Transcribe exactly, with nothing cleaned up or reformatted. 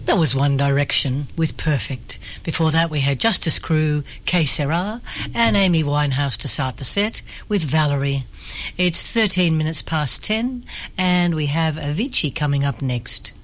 That was One Direction with Perfect. Before that we had Justice Crew, Que Sera, and Amy Winehouse to start the set with Valerie. It's thirteen minutes past ten, and we have Avicii coming up next.